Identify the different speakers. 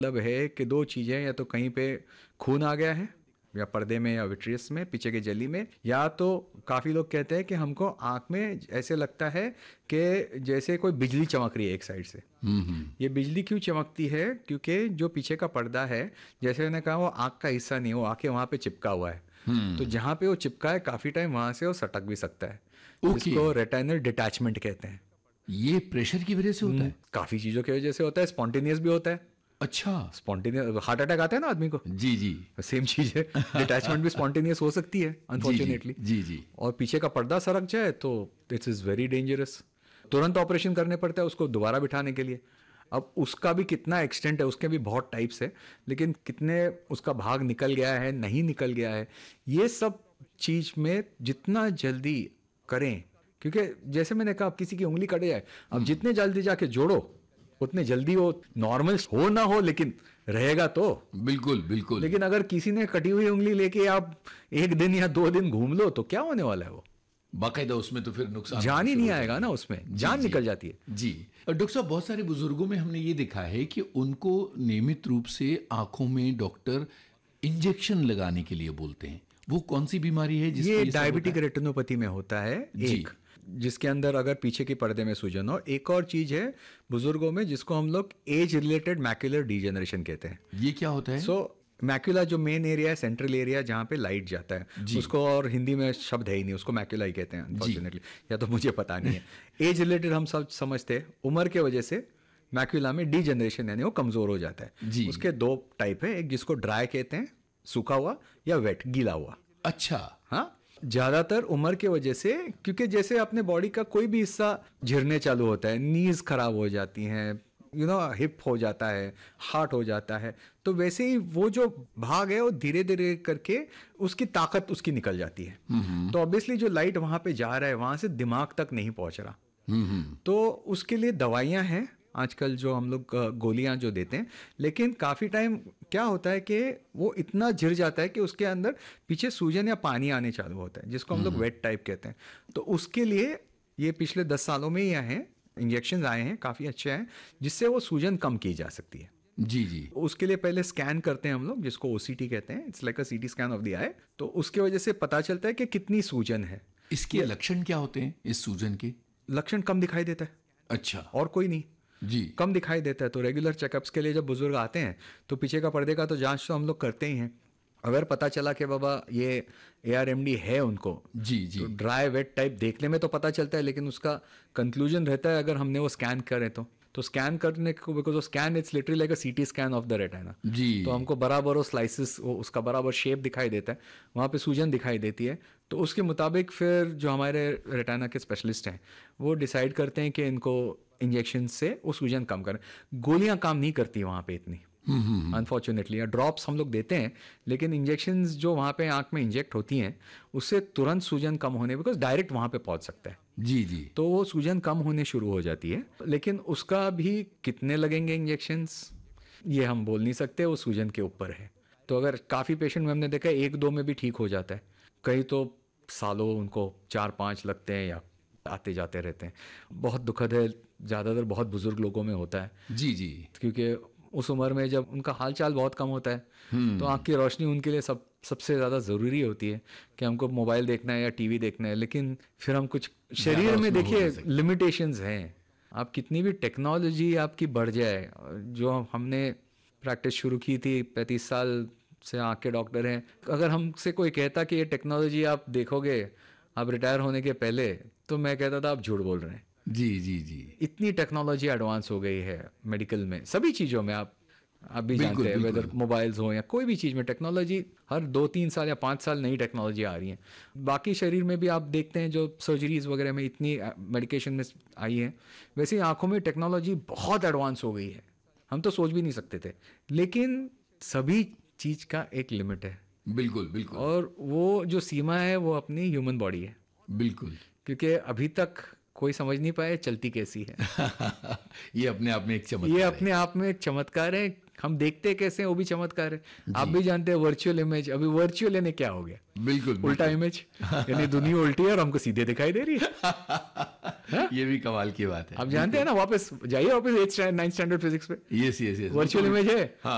Speaker 1: मतलब है कि दो चीज़ें, या तो कहीं पे खून आ गया है या पर्दे में या विट्रियस में पीछे की झिल्ली में, या तो काफ़ी लोग कहते हैं कि हमको आँख में ऐसे लगता है कि जैसे कोई बिजली चमक रही है एक साइड से। ये बिजली क्यों चमकती है? क्योंकि जो पीछे का पर्दा है, जैसे मैंने कहा, वो आँख का हिस्सा नहीं, वो आके वहाँ पे चिपका हुआ है। तो जहाँ पे वो चिपका है काफ़ी टाइम वहाँ से वो सटक भी सकता है, जिसको रेटिनल डिटैचमेंट कहते हैं।
Speaker 2: ये प्रेशर की वजह से होता है?
Speaker 1: काफ़ी चीज़ों की वजह से होता है, स्पॉन्टेनियस भी होता है।
Speaker 2: अच्छा।
Speaker 1: स्पॉन्टेनियस हार्ट अटैक आता है ना आदमी को,
Speaker 2: जी जी
Speaker 1: सेम चीज है। डिटैचमेंट भी स्पॉन्टेनियस हो सकती है अनफॉर्चुनेटली।
Speaker 2: जी जी।
Speaker 1: और पीछे का पर्दा सरक जाए तो दिस इज वेरी डेंजरस। तुरंत ऑपरेशन करने पड़ता है उसको दोबारा बिठाने के लिए। अब उसका भी कितना एक्सटेंट है, उसके भी बहुत टाइप्स है, लेकिन कितने उसका भाग निकल गया है, नहीं निकल गया है, ये सब चीज में जितना जल्दी करें, क्योंकि जैसे मैंने कहा, किसी की उंगली कट जाए, अब जितने जल्दी जाके जोड़ो उतने जल्दी वो नॉर्मल हो ना हो, लेकिन रहेगा तो।
Speaker 2: बिल्कुल बिल्कुल।
Speaker 1: लेकिन अगर किसी ने कटी हुई उंगली लेके आप एक दिन या 2 दिन घूम लो तो क्या होने वाला है? वो
Speaker 2: बाकायदा उसमें तो फिर नुकसान
Speaker 1: जान ही
Speaker 2: शुरू
Speaker 1: नहीं
Speaker 2: हो
Speaker 1: आएगा
Speaker 2: जाएगा।
Speaker 1: ना, उसमें
Speaker 2: जी,
Speaker 1: जान
Speaker 2: जी,
Speaker 1: निकल जाती है।
Speaker 2: जी। और डॉक्टर साहब, बहुत सारे बुजुर्गों में हमने ये देखा है कि उनको नियमित रूप से आंखों में डॉक्टर इंजेक्शन लगाने के लिए बोलते हैं। वो कौन सी बीमारी है जिसमें
Speaker 1: ये
Speaker 2: ये सब
Speaker 1: डायबिटिक
Speaker 2: होता है?
Speaker 1: रेटिनोपैथी में होता है
Speaker 2: जी।
Speaker 1: एक, जिसके अंदर अगर पीछे के पर्दे में सूजन हो। एक और चीज है बुजुर्गों में जिसको हम लोग एज रिलेटेड मैक्युलर डीजेनरेशन कहते हैं।
Speaker 2: ये क्या होता है?
Speaker 1: सो मैक्युला जो मेन एरिया है, सेंट्रल एरिया जहाँ पे लाइट जाता है,
Speaker 2: जी।
Speaker 1: उसको, और हिंदी में शब्द है ही नहीं, उसको मैक्युला ही कहते हैं अनफॉर्चुनेटली, या तो मुझे पता नहीं है। एज रिलेटेड हम सब समझते हैं, उम्र के वजह से मैक्युला में डीजनरेशन यानी वो कमजोर हो जाता है।
Speaker 2: जी।
Speaker 1: उसके दो टाइप है, एक जिसको ड्राई कहते हैं, सूखा हुआ, या वेट, गीला हुआ।
Speaker 2: अच्छा।
Speaker 1: हाँ, ज्यादातर उम्र के वजह से, क्योंकि जैसे अपने बॉडी का कोई भी हिस्सा झिरने चालू होता है, नीज खराब हो जाती हैं, हिप हो जाता है, हार्ट हो जाता है, तो वैसे ही वो जो भाग है वो धीरे धीरे करके उसकी ताकत उसकी निकल जाती है। तो ऑब्वियसली जो लाइट वहां पे जा रहा है वहां से दिमाग तक नहीं पहुंच रहा। तो उसके लिए दवाइयां हैं आजकल, जो हम लोग गोलियां जो देते हैं, लेकिन काफ़ी टाइम क्या होता है कि वो इतना झिर जाता है कि उसके अंदर पीछे सूजन या पानी आने चालू होता है, जिसको हम लोग वेट टाइप कहते हैं। तो उसके लिए ये पिछले 10 सालों में ही आए हैं, इंजेक्शन आए हैं, काफ़ी अच्छे हैं, जिससे वो सूजन कम की जा सकती है।
Speaker 2: जी जी।
Speaker 1: उसके लिए पहले स्कैन करते हैं हम लोग, जिसको ओसीटी कहते हैं, it's like a CT scan of the आई। तो उसके वजह से पता चलता है कि कितनी सूजन है।
Speaker 2: इसके लक्षण क्या होते हैं इस सूजन के?
Speaker 1: लक्षण कम दिखाई देता है,
Speaker 2: अच्छा।
Speaker 1: और कोई नहीं,
Speaker 2: जी।
Speaker 1: कम दिखाई देता है। तो रेगुलर चेकअप्स के लिए जब बुजुर्ग आते हैं तो पीछे का पर्दे का तो जांच तो हम लोग करते ही हैं। अगर पता चला कि बाबा ये ARMD है उनको,
Speaker 2: जी जी।
Speaker 1: तो ड्राई वेट टाइप देखने में तो पता चलता है, लेकिन उसका कंक्लूजन रहता है अगर हमने वो स्कैन करें तो स्कैन करने को, बिकॉज वो scan it's literally like a CT scan of the retina.
Speaker 2: जी।
Speaker 1: तो हमको बराबर वो स्लाइसिस, उसका बराबर शेप दिखाई देता है, वहाँ पे सूजन दिखाई देती है। तो उसके मुताबिक फिर जो हमारे रेटिना के स्पेशलिस्ट हैं वो डिसाइड करते हैं कि इनको इंजेक्शन से वो सूजन कम करें। गोलियां काम नहीं करती वहाँ पे इतनी अनफॉर्चुनेटली, या ड्रॉप्स हम लोग देते हैं, लेकिन इंजेक्शन जो वहाँ पे आंख में इंजेक्ट होती हैं उससे तुरंत सूजन कम होने, बिकॉज डायरेक्ट वहाँ पे पहुँच सकता है।
Speaker 2: जी जी।
Speaker 1: तो वो सूजन कम होने शुरू हो जाती है, लेकिन उसका भी कितने लगेंगे इंजेक्शंस ये हम बोल नहीं सकते, वो सूजन के ऊपर है। तो अगर काफ़ी पेशेंट में हमने देखा है 1-2 में भी ठीक हो जाता है, कई तो सालों उनको 4-5 लगते हैं या आते जाते रहते हैं। बहुत दुखद है, ज़्यादातर बहुत बुजुर्ग लोगों में होता है।
Speaker 2: जी जी।
Speaker 1: क्योंकि उस उम्र में जब उनका हाल चाल बहुत कम होता है, तो आँख की रोशनी उनके लिए सबसे ज़्यादा ज़रूरी होती है कि हमको मोबाइल देखना है या टीवी देखना है, लेकिन फिर हम कुछ शरीर में, देखिए लिमिटेशंस हैं। आप कितनी भी टेक्नोलॉजी आपकी बढ़ जाए, जो हमने प्रैक्टिस शुरू की थी 35 साल से आँख के डॉक्टर हैं, अगर हमसे कोई कहता कि ये टेक्नोलॉजी आप देखोगे आप रिटायर होने के पहले, तो मैं कहता था आप झूठ बोल रहे हैं।
Speaker 2: जी जी जी।
Speaker 1: इतनी टेक्नोलॉजी एडवांस हो गई है मेडिकल में, सभी चीज़ों में। आप भी जानते हैं, वेदर मोबाइल्स हो या कोई भी चीज़ में, टेक्नोलॉजी हर 2-3 साल या 5 साल नई टेक्नोलॉजी आ रही है। बाकी शरीर में भी आप देखते हैं जो सर्जरीज वगैरह में इतनी मेडिकेशन में आई है, वैसे ही आंखों में टेक्नोलॉजी बहुत एडवांस हो गई है, हम तो सोच भी नहीं सकते थे। लेकिन सभी चीज़ का एक लिमिट है।
Speaker 2: बिल्कुल बिल्कुल।
Speaker 1: और वो जो सीमा है वो अपनी ह्यूमन बॉडी है।
Speaker 2: बिल्कुल।
Speaker 1: क्योंकि अभी तक कोई समझ नहीं पाए चलती कैसी है।
Speaker 2: ये अपने आप में एक चमत्कार है।
Speaker 1: ये अपने आप में एक चमत्कार है। हम देखते कैसे हैं वो भी चमत्कार है। आप भी जानते हैं वर्चुअल इमेज, अभी वर्चुअल यानी क्या हो गया?
Speaker 2: बिल्कुल
Speaker 1: उल्टा इमेज, यानी दुनिया उल्टी है और हमको सीधे दिखाई दे रही है।
Speaker 2: ये भी कमाल की बात है।
Speaker 1: आप जानते हैं ना, वापस जाइए वापस 8th 9th स्टैंडर्ड फिजिक्स पे,
Speaker 2: yes yes yes,
Speaker 1: virtual image है।